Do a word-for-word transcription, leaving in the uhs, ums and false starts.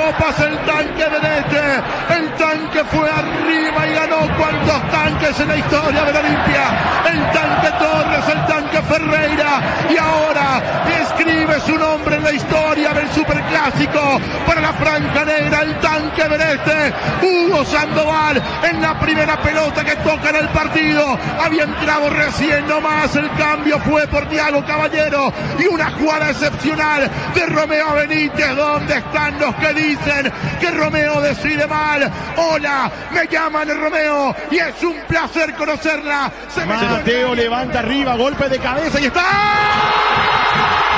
copas el tanque Benete. El tanque fue arriba y ganó cuantos tanques en la historia de la Olimpia. El tanque Torres, el tanque Ferreira. Y ahora escribe su nombre en la historia del Superclásico para la Franja Negra, el tanque Benete. Hugo Sandoval en la primera pelota que toca en el partido. Había entrado recién nomás. El cambio fue por Thiago Caballero. Y una jugada excepcional de Romeo Benítez. ¿Dónde están los que dicen que Romeo decide mal? Hola, me llaman Romeo y es un placer conocerla. Se Mateo levanta arriba, golpe de cabeza y está.